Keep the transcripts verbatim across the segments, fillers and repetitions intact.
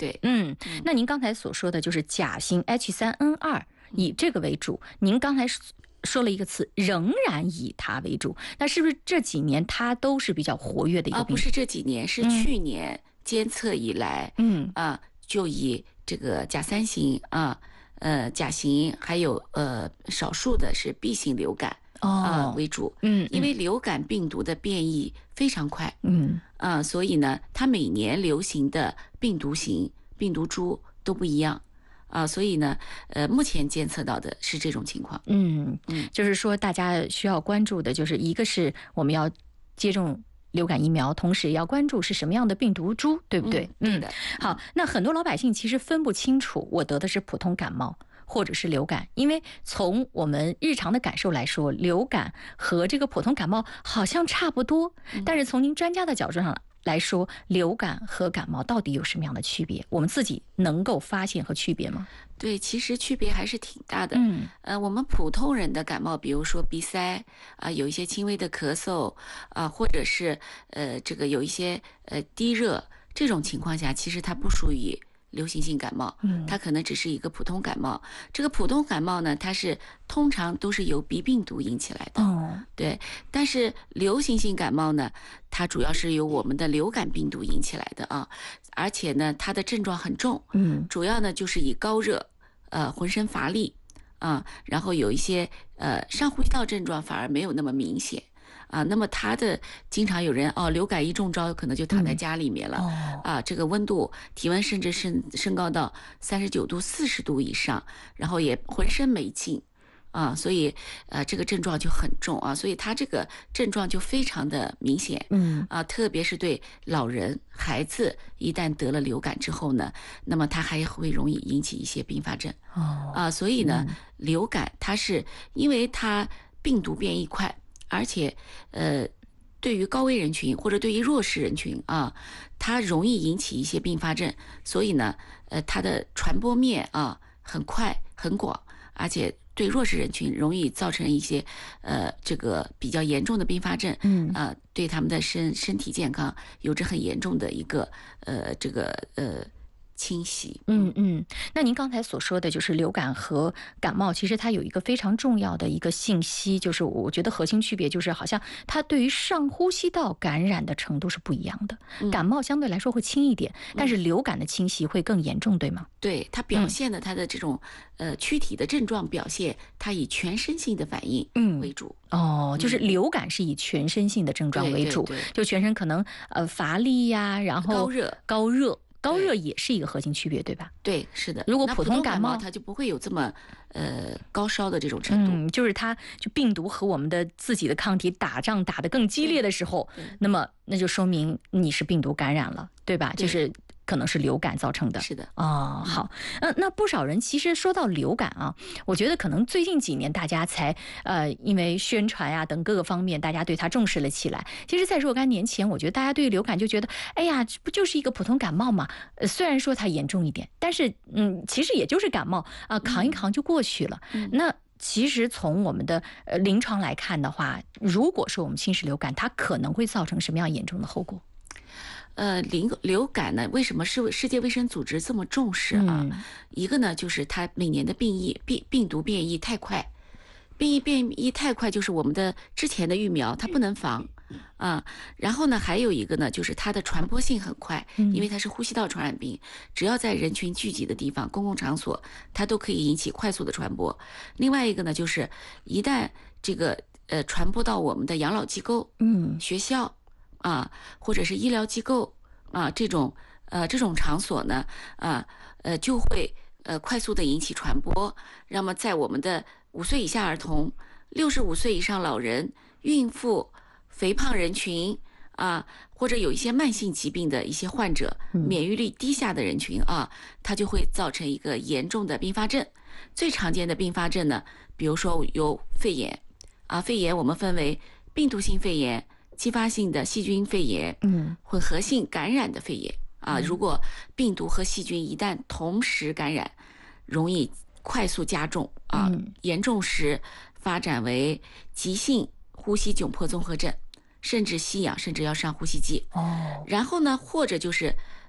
对， 嗯，那您刚才所说的就是甲型 H 三 N 二，以这个为主。您刚才说了一个词，仍然以它为主，那是不是这几年它都是比较活跃的一个病毒？ 啊，不是这几年，是去年监测以来， 嗯啊，就以这个甲三型啊，呃，甲型还有呃少数的是 B 型流感啊、 哦为主， 嗯， 因为流感病毒的变异非常快， 嗯啊，所以呢，它每年流行的病毒型、病毒株都不一样。啊，所以呢，呃，目前监测到的是这种情况。 嗯嗯，就是说大家需要关注的，就是一个是我们要接种流感疫苗，同时要关注是什么样的病毒株，对不对？ 嗯，对的。 好，那很多老百姓其实分不清楚，我得的是普通感冒或者是流感，因为从我们日常的感受来说，流感和这个普通感冒好像差不多，但是从您专家的角度上来说，流感和感冒到底有什么样的区别？我们自己能够发现和区别吗？ 对，其实区别还是挺大的。 嗯， 呃，我们普通人的感冒，比如说鼻塞啊、有一些轻微的咳嗽啊、或者是呃这个有一些呃低热，这种情况下，其实它不属于流行性感冒， 嗯它可能只是一个普通感冒。这个普通感冒呢，它是通常都是由鼻病毒引起来的。 哦， 对，但是流行性感冒呢，它主要是由我们的流感病毒引起来的啊，而且呢，它的症状很重， 嗯主要呢就是以高热，呃，浑身乏力啊，然后有一些呃上呼吸道症状反而没有那么明显。啊，那么它的经常有人哦，流感一中招，可能就躺在家里面了、 嗯哦、 啊，这个温度体温甚至升升高到三十九度、四十度以上，然后也浑身没劲。啊，所以呃，这个症状就很重啊，所以他这个症状就非常的明显， 嗯啊，特别是对老人、孩子，一旦得了流感之后呢，那么他还会容易引起一些并发症， 哦啊，所以呢， 嗯、 流感它是因为它病毒变异快，而且呃，对于高危人群或者对于弱势人群啊，它容易引起一些并发症，所以呢，呃，它的传播面啊很快很广，而且对弱势人群容易造成一些呃这个比较严重的并发症， 嗯啊、呃，对他们的身身体健康有着很严重的一个呃这个呃侵袭。 嗯嗯，那您刚才所说的就是流感和感冒，其实它有一个非常重要的一个信息，就是我觉得核心区别就是好像它对于上呼吸道感染的程度是不一样的， 嗯、 感冒相对来说会轻一点，但是流感的侵袭会更严重，对吗？ 对，它表现的它的这种、嗯、呃躯体的症状表现，它以全身性的反应为主。 嗯、哦，就是流感是以全身性的症状为主， 对对对， 就全身可能呃乏力呀，然后高热高热。高热也是一个核心区别，对吧？ 对，是的。 如果普通感冒， 它就不会有这么呃高烧的这种程度。 嗯，就是它就病毒和我们的自己的抗体打仗打得更激烈的时候，那么那就说明你是病毒感染了，对吧？ 对， 就是可能是流感造成的。 是的。 哦，好，嗯，那不少人其实说到流感啊，我觉得可能最近几年大家才呃，因为宣传呀、啊、等各个方面，大家对它重视了起来。其实，在若干年前，我觉得大家对流感就觉得，哎呀，这不就是一个普通感冒嘛？呃，虽然说它严重一点，但是嗯，其实也就是感冒啊、呃，扛一扛就过去了。 嗯、 那其实从我们的呃临床来看的话，如果说我们侵蚀流感，它可能会造成什么样严重的后果？ 呃，流流感呢，为什么世世界卫生组织这么重视啊？ 嗯、 一个呢，就是它每年的病疫病病毒变异太快，病疫变异太快，就是我们的之前的疫苗它不能防啊。然后呢，还有一个呢，就是它的传播性很快，因为它是呼吸道传染病，只要在人群聚集的地方、公共场所，它都可以引起快速的传播。另外一个呢，就是一旦这个呃传播到我们的养老机构、 嗯， 学校。啊，或者是医疗机构啊，这种呃这种场所呢，啊呃就会呃快速的引起传播。那么在我们的五岁以下儿童、六十五岁以上老人、孕妇、肥胖人群啊，或者有一些慢性疾病的一些患者、免疫力低下的人群啊，它就会造成一个严重的并发症。最常见的并发症呢，比如说有肺炎啊，肺炎我们分为病毒性肺炎、继发性的细菌肺炎， 嗯， 混合性感染的肺炎啊，如果病毒和细菌一旦同时感染，容易快速加重啊，严重时发展为急性呼吸窘迫综合症，甚至吸氧，甚至要上呼吸机。 哦， 然后呢，或者就是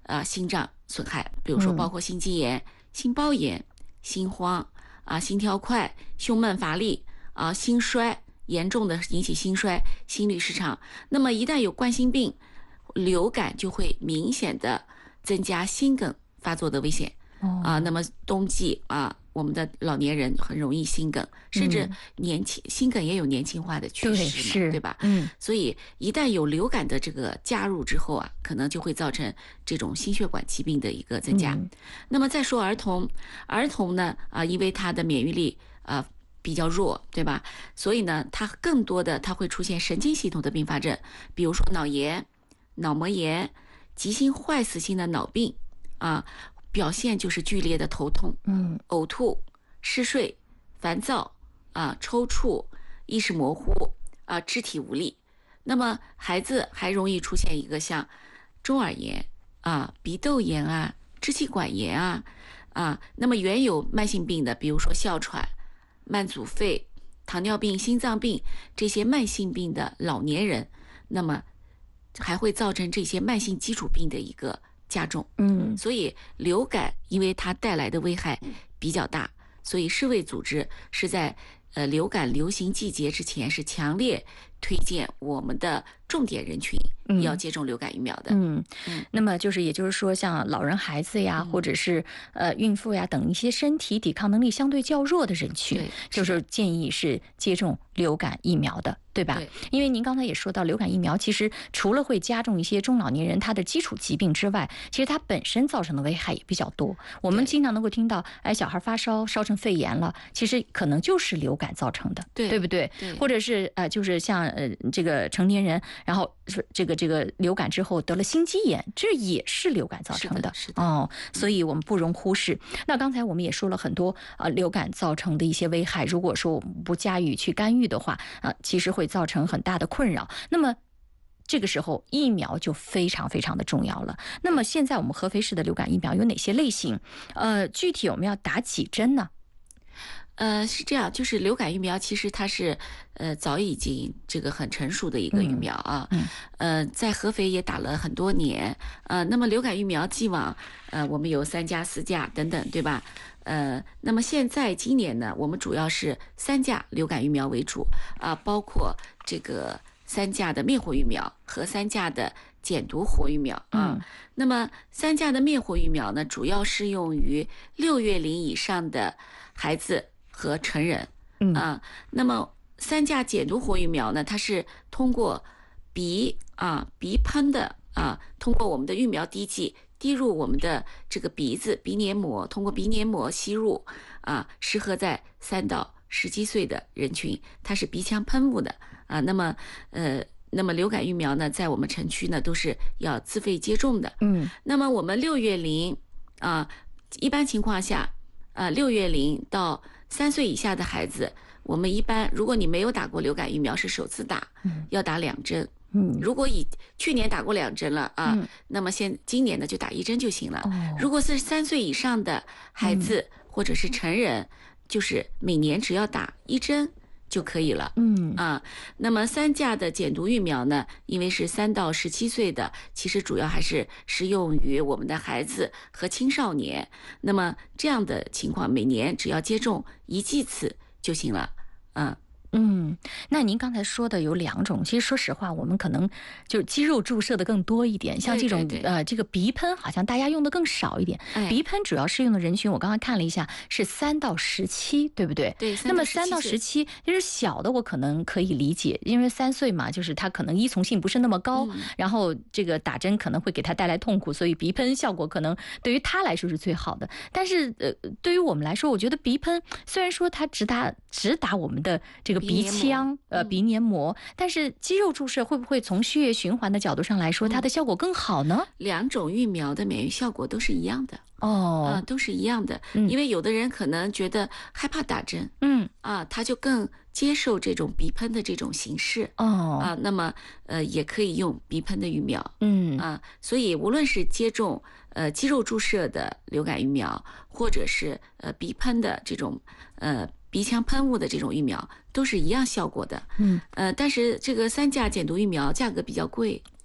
啊、呃、心脏损害，比如说包括心肌炎、嗯、心包炎、心慌啊、心跳快、胸闷乏力啊、心衰，严重的引起心衰、心律失常。那么一旦有冠心病、流感，就会明显的增加心梗发作的危险。 哦、 啊，那么冬季啊，我们的老年人很容易心梗，甚至年轻、嗯、心梗也有年轻化的趋势嘛， 对, 是对吧？ 嗯， 所以一旦有流感的这个加入之后啊，可能就会造成这种心血管疾病的一个增加。嗯、那么再说儿童，儿童呢啊，因为他的免疫力啊比较弱，对吧？所以呢，他更多的他会出现神经系统的并发症，比如说脑炎、脑膜炎、急性坏死性的脑病啊。表现就是剧烈的头痛、 嗯、 呕吐、嗜睡、烦躁啊、抽搐、意识模糊啊、肢体无力。那么孩子还容易出现一个像中耳炎啊、鼻窦炎啊、支气管炎啊啊。那么原有慢性病的，比如说哮喘、慢阻肺、糖尿病、心脏病这些慢性病的老年人，那么还会造成这些慢性基础病的一个加重。 嗯， 所以流感因为它带来的危害比较大，所以世卫组织是在呃流感流行季节之前是强烈推荐我们的重点人群要接种流感疫苗的。 嗯，嗯那么就是也就是说，像老人、孩子呀，嗯、或者是呃孕妇呀等一些身体抵抗能力相对较弱的人群，就是建议是接种流感疫苗的。对吧？ 对， 因为您刚才也说到，流感疫苗其实除了会加重一些中老年人他的基础疾病之外，其实它本身造成的危害也比较多。我们经常能够听到，哎，小孩发烧烧成肺炎了，其实可能就是流感造成的， 对， 对不对？ 对， 或者是呃，就是像呃这个成年人，然后这个这个流感之后得了心肌炎，这也是流感造成的。 是的，是的哦，所以我们不容忽视。那刚才我们也说了很多呃流感造成的一些危害，如果说我们不加以去干预的话，啊、呃，其实会造成很大的困扰。那么这个时候疫苗就非常非常的重要了。那么现在我们合肥市的流感疫苗有哪些类型？呃，具体我们要打几针呢？ 呃，是这样，就是流感疫苗其实它是呃早已经这个很成熟的一个疫苗啊， 嗯， 呃，在合肥也打了很多年，呃，那么流感疫苗既往呃我们有三价、四价等等，对吧？呃，那么现在今年呢，我们主要是三价流感疫苗为主啊、呃，包括这个三价的灭活疫苗和三价的减毒活疫苗啊。 嗯、 那么三价的灭活疫苗呢，主要适用于六月龄以上的孩子和成人。 嗯啊，那么三价减毒活疫苗呢，它是通过鼻啊鼻喷的啊，通过我们的疫苗滴剂。滴入我们的这个鼻子鼻黏膜，通过鼻黏膜吸入啊，适合在三到十七岁的人群，它是鼻腔喷雾的啊。那么呃，那么流感疫苗呢，在我们城区呢都是要自费接种的。 嗯， 那么我们六月龄啊，一般情况下啊，六月龄到三岁以下的孩子，我们一般如果你没有打过流感疫苗，是首次打， 嗯、 要打两针。 嗯， 如果以去年打过两针了啊， 嗯、 那么现今年呢就打一针就行了。 哦、 如果是三岁以上的孩子、嗯、或者是成人，就是每年只要打一针就可以了。 嗯啊，那么三价的减毒疫苗呢，因为是三到十七岁的，其实主要还是适用于我们的孩子和青少年。那么这样的情况，每年只要接种一剂次就行了。嗯。 嗯，那您刚才说的有两种，其实说实话，我们可能就是肌肉注射的更多一点，像这种对对对呃这个鼻喷，好像大家用的更少一点。 哎、 鼻喷主要适用的人群，我刚刚看了一下，是三到十七，对不对？ 对。 那么三到十七，就是小的，我可能可以理解，因为三岁嘛，就是他可能依从性不是那么高， 嗯、 然后这个打针可能会给他带来痛苦，所以鼻喷效果可能对于他来说是最好的。但是呃，对于我们来说，我觉得鼻喷虽然说它只打只打我们的这个鼻腔呃鼻黏膜，但是肌肉注射会不会从血液循环的角度上来说，它的效果更好呢？ 两种疫苗的免疫效果都是一样的哦， 啊、呃，都是一样的、 嗯。 因为有的人可能觉得害怕打针， 嗯啊，他就更接受这种鼻喷的这种形式哦啊，那么呃也可以用鼻喷的疫苗， 嗯啊，所以无论是接种呃肌肉注射的流感疫苗，或者是呃鼻喷的这种呃。鼻腔喷雾的这种疫苗都是一样效果的， 嗯， 呃，但是这个三价减毒疫苗价格比较贵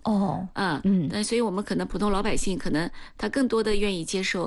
哦， 啊， 嗯， 那所以我们可能普通老百姓可能他更多的愿意接受